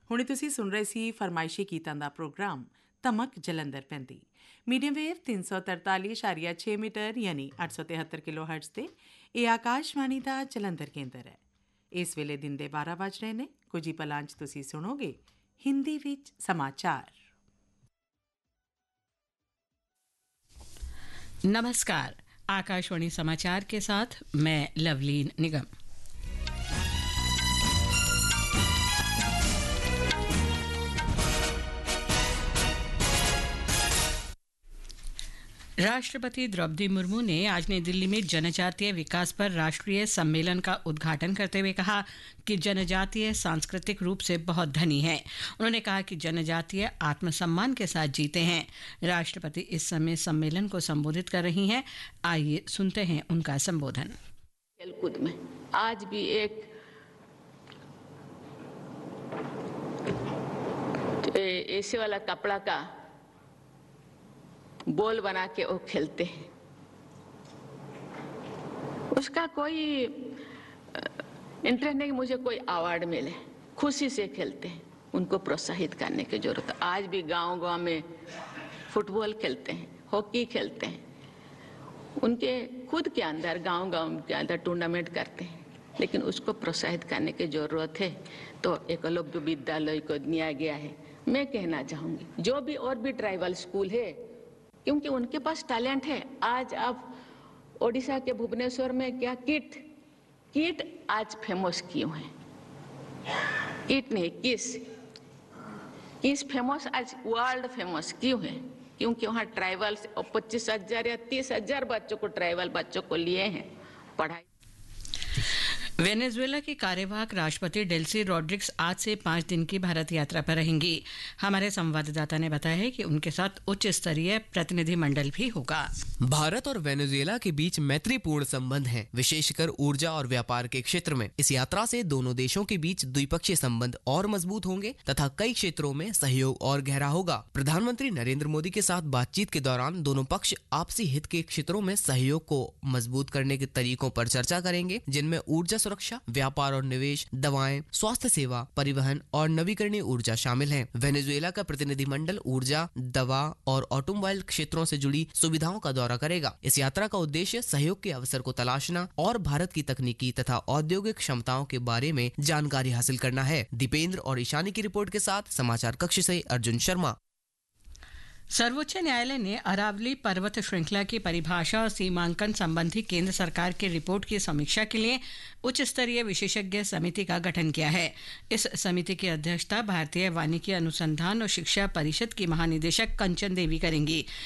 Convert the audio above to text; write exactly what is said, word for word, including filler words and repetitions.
ਹੁਣੇ ਤੁਸੀਂ ਸੁਣ ਰਹੇ ਸੀ ਫਰਮਾਇਸ਼ੀ ਗੀਤਾਂ ਦਾ ਪ੍ਰੋਗਰਾਮ ਤਮਕ ਜਲੰਧਰ ਪੈਂਦੀ ਮੀਡੀਅਮ ਵੇਵ ਤਿੰਨ ਸੌ ਤਰਤਾਲੀ ਇਸ਼ਾਰੀਆ ਛੇ ਮੀਟਰ ਯਾਨੀ ਅੱਠ ਸੌ ਤਿਹੱਤਰ ਕਿਲੋ ਹਰਟਜ਼ ਤੇ ਇਹ ਆਕਾਸ਼ਵਾਣੀ ਦਾ ਜਲੰਧਰ ਕੇਂਦਰ ਹੈ। ਇਸ ਵੇਲੇ ਦਿਨ ਦੇ ਬਾਰਾਂ ਵੱਜ ਰਹੇ ਨੇ। ਕੁਝ ਹੀ ਪਲਾਂ 'ਚ ਤੁਸੀਂ ਸੁਣੋਗੇ हिंदी विच समाचार। नमस्कार, आकाशवाणी समाचार के साथ मैं लवलीन निगम। राष्ट्रपति द्रौपदी मुर्मू ने आज नई दिल्ली में जनजातीय विकास पर राष्ट्रीय सम्मेलन का उद्घाटन करते हुए कहा कि जनजातीय सांस्कृतिक रूप से बहुत धनी है। उन्होंने कहा कि जनजातीय आत्मसम्मान के साथ जीते हैं। राष्ट्रपति इस समय सम्मेलन को संबोधित कर रही हैं। आइए सुनते हैं उनका संबोधन। खेलकूद में आज भी एक ऐसे वाला कपड़ा का बॉल बना के वो खेलते हैं, उसका कोई इंटरेस्ट नहीं कि मुझे कोई अवार्ड मिले, खुशी से खेलते हैं। उनको प्रोत्साहित करने की जरूरत है। आज भी गांव गांव में फुटबॉल खेलते हैं, हॉकी खेलते हैं, उनके खुद के अंदर गांव गांव के अंदर टूर्नामेंट करते हैं, लेकिन उसको प्रोत्साहित करने की जरूरत है। तो एकलव्य विद्यालय को दिया गया है। मैं कहना चाहूंगी जो भी और भी ट्राइबल स्कूल है, क्योंकि उनके पास टैलेंट है। आज आप ओडिशा के भुवनेश्वर में क्या किट किट आज फेमस क्यों है? किट नहीं किस किस फेमस आज वर्ल्ड फेमस क्यों है? क्योंकि वहाँ ट्राइबल पच्चीस हजार या तीस हजार बच्चों को ट्राइबल बच्चों को लिए हैं पढ़ाई। वेनेजुएला की कार्यवाहक राष्ट्रपति डेल्सी रॉड्रिग्स आज से पांच दिन की भारत यात्रा पर रहेंगी। हमारे संवाददाता ने बताया है कि उनके साथ उच्च स्तरीय प्रतिनिधिमंडल भी होगा। भारत और वेनेजुएला के बीच मैत्रीपूर्ण संबंध हैं, विशेषकर ऊर्जा और व्यापार के क्षेत्र में। इस यात्रा से दोनों देशों के बीच द्विपक्षीय संबंध और मजबूत होंगे तथा कई क्षेत्रों में सहयोग और गहरा होगा। प्रधानमंत्री नरेंद्र मोदी के साथ बातचीत के दौरान दोनों पक्ष आपसी हित के क्षेत्रों में सहयोग को मजबूत करने के तरीकों पर चर्चा करेंगे, जिनमें ऊर्जा सुरक्षा, व्यापार और निवेश, दवाएं, स्वास्थ्य सेवा, परिवहन और नवीकरणीय ऊर्जा शामिल हैं। वेनेजुएला का प्रतिनिधिमंडल ऊर्जा, दवा और ऑटोमोबाइल क्षेत्रों से जुड़ी सुविधाओं का दौरा करेगा। इस यात्रा का उद्देश्य सहयोग के अवसर को तलाशना और भारत की तकनीकी तथा औद्योगिक क्षमताओं के बारे में जानकारी हासिल करना है। दीपेंद्र और ईशानी की रिपोर्ट के साथ समाचार कक्ष से अर्जुन शर्मा। सर्वोच्च न्यायालय ने अरावली पर्वत श्रृंखला की परिभाषा और सीमांकन संबंधी केंद्र सरकार की रिपोर्ट की समीक्षा के लिए उच्च स्तरीय विशेषज्ञ समिति का गठन किया है। इस समिति की अध्यक्षता भारतीय वानिकी अनुसंधान और शिक्षा परिषद की महानिदेशक कंचन देवी करेंगी।